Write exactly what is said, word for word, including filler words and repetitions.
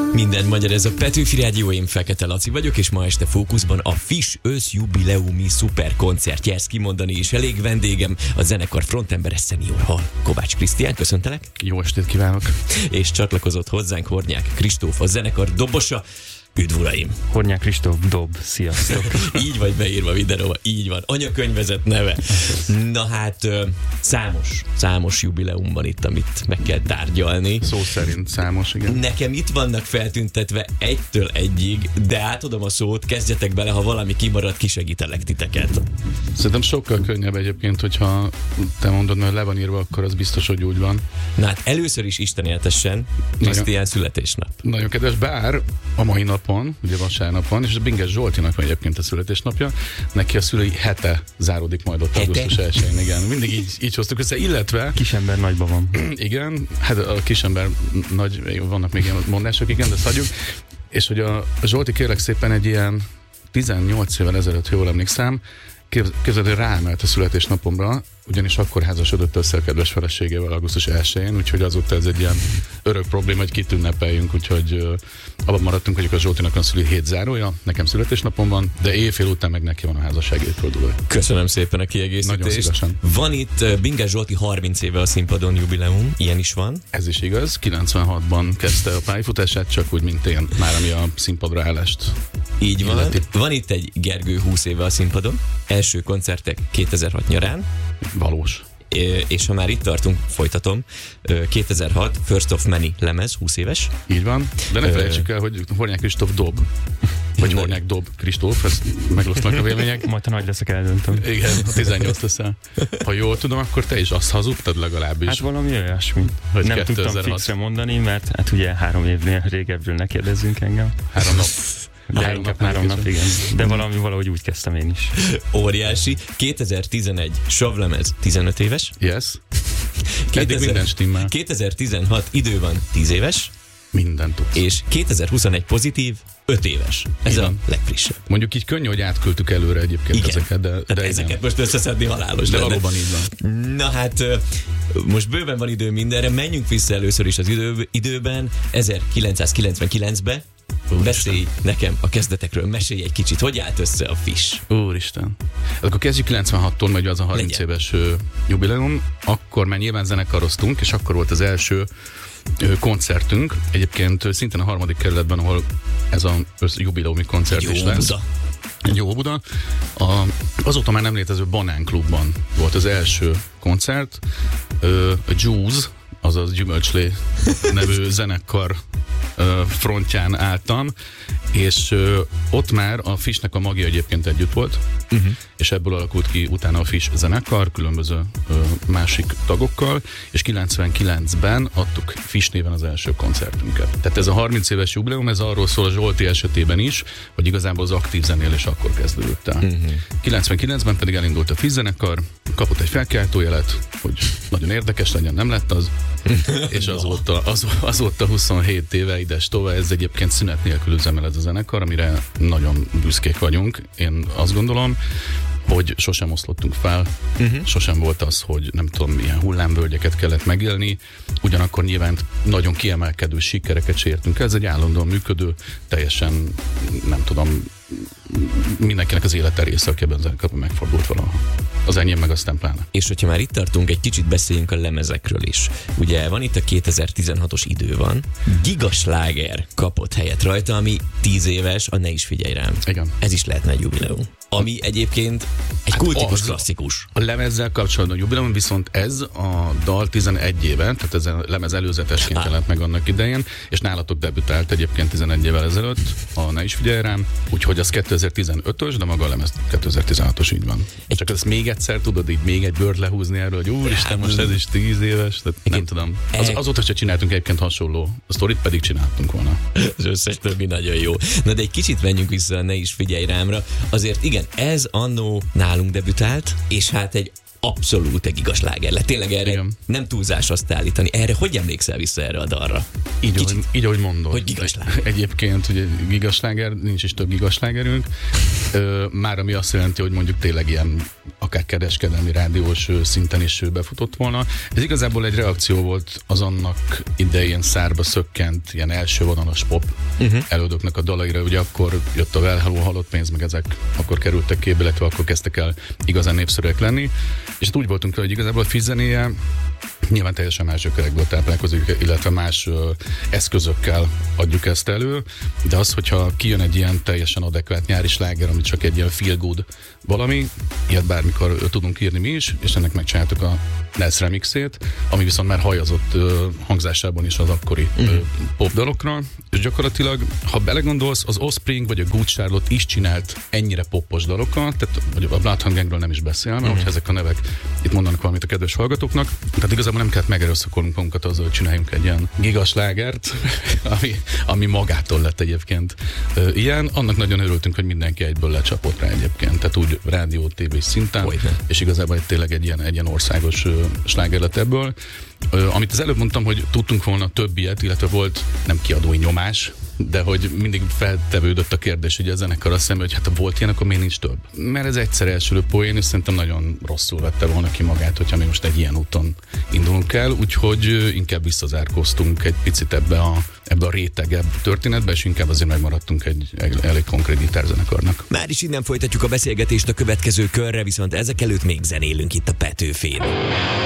Minden magyar, ez a Petőfi Rádió, én Fekete Laci vagyok, és ma este fókuszban a Fish őszjubileumi szuperkoncertje. Ezt kimondani is elég, vendégem a zenekar frontembere Senior Hall. Kovács Krisztián, köszöntelek. Jó estét kívánok. És csatlakozott hozzánk Hornyák Kristóf, a zenekar dobosa. Üdv uraim! Hornyák Kristóf Dob, sziasztok! Így vagy beírva videóba, így van. Anyakönyvezet neve. Na hát, számos, számos jubileum van itt, amit meg kell tárgyalni. Szó szerint számos, igen. Nekem itt vannak feltüntetve egytől egyig, de átadom a szót, kezdjetek bele, ha valami kimarad, kisegítelek titeket. Szerintem sokkal könnyebb egyébként, hogyha te mondod, mert le van írva, akkor az biztos, hogy úgy van. Na hát először is Isten éltessen, Krisztián születésnap. Nagyon kedves, bár a mai nap Van, ugye vasárnap van, és a Binges Zsoltinak van egyébként a születésnapja. Neki a szülői hete záródik majd ott augusztus elsején, igen. Mindig így, így hoztuk össze, illetve... Kisember nagyban van. Igen, hát a kisember nagy, vannak még ilyen mondások, igen, de ezt hagyjuk. És hogy a Zsolti kérlek szépen egy ilyen tizennyolc évvel ezelőtt, jól emlékszem, képzeld, hogy ráemelt a születésnapomra, ugyanis akkor házasodott össze a kedves feleségével augusztus elsején, úgyhogy azóta ez egy ilyen örök probléma, hogy kit ünnepeljünk, úgyhogy uh, abban maradtunk, hogy a Zsoltinak van szülő hét zárója, nekem születésnapom van, de éjfél után meg neki van a házasság évfordulója. Köszönöm szépen a kiegészítést. Nagyon szívesen. Van itt uh, Binges Zsolti harminc éve a színpadon jubileum, ilyen is van. Ez is igaz, kilencvenhatban kezdte a pályafutását, csak úgy, mint én, már ami a színpadra állást. Így van. Illeti. Van itt egy Gergő húsz éve a színpadon, első koncertek kétezer-hat nyarán. Valós. És ha már itt tartunk, folytatom. kétezer-hat First of Many lemez, húsz éves. Így van, de ne felejtsük el, hogy Hornyák Kristóf Dob, vagy Hornyák Dob Kristóf, ezt megosztanak a vélemények. Majd ha nagy leszek, eldöntöm. Igen, ha tizennyolc leszel. Ha jól tudom, akkor te is azt hazudtad legalábbis. Hát valami olyasmi. Hogy nem kétezer-hat. Tudtam fixre mondani, mert hát ugye három évnél régebbről ne kérdezzünk engem. Három nap. De három nap, három nap, igen. De valami valahogy úgy kezdtem én is. Óriási. kétezer-tizenegy savlemez, tizenöt éves. Yes. Eddig minden stimmel. kétezer-tizenhat idő van, tíz éves. Minden tudsz. És kétezer-huszonegy pozitív, öt éves. Ez igen. A legfrissebb. Mondjuk így könnyű, hogy átküldtük előre egyébként igen. ezeket, de, de ezeket igen. Most összeszedni halálos. De valóban így van. Na hát, most bőven van idő mindenre, menjünk vissza először is az idő, időben, ezerkilencszázkilencvenkilencbe. Beszélj nekem a kezdetekről, mesélj egy kicsit, hogy állt össze a Fish? Úristen. Akkor kezdjük kilencvenhattól, mert az a harminc Legyen. éves jubileum. Akkor már nyilván zenekaroztunk, és akkor volt az első koncertünk. Egyébként szintén a harmadik kerületben, ahol ez a jubileumi koncert Jó is lesz. Buda. Jó Buda. A, azóta már nem létező Banán Klubban volt az első koncert. A Juice, azaz Gyümölcslé nevű zenekar frontján álltam, és ö, ott már a Fishnek a magja egyébként együtt volt, uh-huh. és ebből alakult ki utána a Fish zenekar, különböző ö, másik tagokkal, és kilencvenkilencben adtuk Fish néven az első koncertünket. Tehát ez a harminc éves jubileum, ez arról szól a Zsolti esetében is, hogy igazából az aktív zenélés akkor kezdődött el. Uh-huh. kilencvenkilencben pedig elindult a Fish zenekar, kapott egy felkiáltójelet, hogy nagyon érdekes legyen, nem lett az, és azóta, az, azóta huszonhét éve ides tovább, ez egyébként szünet nélkül üzemel ez a zenekar, amire nagyon büszkék vagyunk. Én azt gondolom, hogy sosem oszlottunk fel, uh-huh. sosem volt az, hogy nem tudom, ilyen hullámvölgyeket kellett megélni, ugyanakkor nyilván nagyon kiemelkedő sikereket sértünk. Ez egy állandóan működő, teljesen, nem tudom, mindenkinek az élete része, aki ebben zenekarban megfordult valaha. Az enyém meg aztán pláne. És hogyha már itt tartunk, egy kicsit beszéljünk a lemezekről is. Ugye van itt a kétezer-tizenhatos idő van. Gigasláger kapott helyet rajta, ami tíz éves, a Ne is figyelj rám. Igen. Ez is lehetne egy jubileum. Ami egyébként egy hát kultikus, klasszikus. A lemezzel kapcsolatban jubileum, viszont ez a dal tizenegy éve, tehát ez a lemez előzetesként jelent meg annak idején, és nálatok debütált egyébként tizenegy évvel ezelőtt, a Ne is figyelj rám, úgyhogy az kétezer-tizenötös, de maga a lemez kétezer-tizenhatos, így van. Egy Csak ezt még egyszer tudod így még egy bőrt lehúzni erről, hogy úristen, most ez is tíz éves, tehát nem tudom. Az, azóta se csináltunk egyébként hasonló a sztorit, pedig csináltunk volna. Az összes többi nagyon jó. Na de egy kicsit menjünk vissza a Ne is figyelj rámra. Azért igen, ez annó nálunk debütált, és hát egy abszolút egy gigasláger lett. Tényleg erre igen. Nem túlzás azt állítani. Erre hogy emlékszel vissza erre a dalra? Így, ahogy, így ahogy mondod. Hogy gigasláger. Egyébként ugye gigasláger, nincs is több gigaslágerünk. Már ami azt jelenti, hogy mondjuk tényleg ilyen akár kereskedelmi rádiós szinten is befutott volna. Ez igazából egy reakció volt az annak idején szárba szökkent ilyen első vonalas pop uh-huh. elődöknek a dalaira. Ugye akkor jött a Well Hello, Halott pénz, meg ezek akkor kerültek képbe, illetve akkor kezdtek el igazán népszerűek lenni. És úgy voltunk rá, hogy igazából a Fish zenéje nyilván teljesen más gyökerekből táplálkozik, illetve más ö, eszközökkel adjuk ezt elő, de az, hogyha kijön egy ilyen teljesen adekvát nyári sláger, ami csak egy ilyen feel good valami, ilyet bármikor ö, tudunk írni mi is, és ennek megcsináltuk a Nesz remixét, ami viszont már hajazott ö, hangzásában is az akkori uh-huh. ö, popdalokra, és gyakorlatilag, ha belegondolsz, az Offspring vagy a Good Charlotte is csinált ennyire poppos dalokat, tehát vagy a Bloodhound Gangről nem is beszélve, uh-huh. hogyha ezek a nevek itt mondanak valamit a kedves hallgatóknak, tehát igazából nem kellett megerőszakolnunk magunkat azzal, hogy csináljunk egy ilyen gigaslágert, ami, ami magától lett egyébként ö, ilyen. Annak nagyon örültünk, hogy mindenki egyből lecsapott rá egyébként, tehát úgy rádió, tévés szinten, Olyan. és igazából egy, tényleg egy ilyen, egy ilyen országos ö, sláger lett ebből. Ö, amit az előbb mondtam, hogy tudtunk volna több ilyet, illetve volt nem kiadói nyomás, de hogy mindig feltevődött a kérdés ugye a zenekarral szemben, hogy hát ha volt ilyen, akkor miért nincs több? Mert ez egyszer elsülő poén, és szerintem nagyon rosszul vette volna ki magát, hogyha mi most egy ilyen úton indulunk el, úgyhogy inkább visszazárkóztunk egy picit ebbe a, ebbe a rétegebb történetbe, és inkább azért megmaradtunk egy, egy elég konkrét gitárzenekarnak. Már is innen folytatjuk a beszélgetést a következő körre, viszont ezek előtt még zenélünk itt a Petőfén.